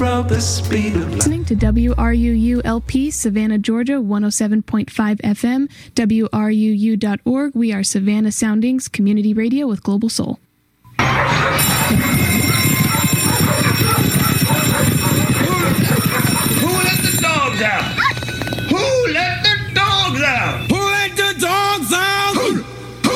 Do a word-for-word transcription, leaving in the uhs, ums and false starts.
proud the speed of light. Listening to W R U U L P, Savannah, Georgia, one oh seven point five F M, W R U U dot org. We are Savannah Soundings Community Radio with Global Soul.